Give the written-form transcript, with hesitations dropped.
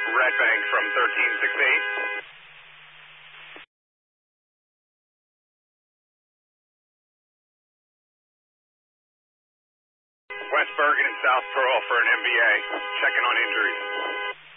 Red Bank from 1368. West Bergen and South Pearl for an MBA. Checking on injuries.